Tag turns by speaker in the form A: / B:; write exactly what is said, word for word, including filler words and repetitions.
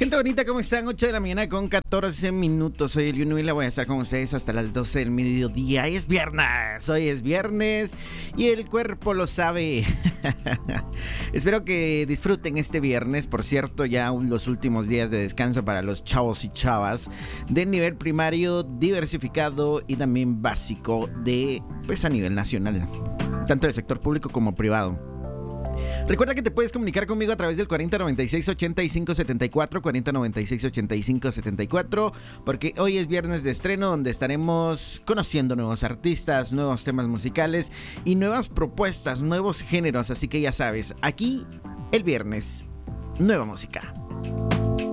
A: Gente bonita, ¿cómo están? ocho de la mañana con catorce minutos. Soy el Yuno y la voy a estar con ustedes hasta las doce del mediodía. Es viernes, hoy es viernes y el cuerpo lo sabe. Espero que disfruten este viernes. Por cierto, ya los últimos días de descanso para los chavos y chavas de nivel primario, diversificado y también básico de, pues, a nivel nacional, tanto del sector público como privado. Recuerda que te puedes comunicar conmigo a través del cuarenta noventa y seis ochenta y cinco setenta y cuatro, cuarenta noventa y seis ochenta y cinco setenta y cuatro, porque hoy es viernes de estreno donde estaremos conociendo nuevos artistas, nuevos temas musicales y nuevas propuestas, nuevos géneros. Así que ya sabes, aquí el viernes, nueva música.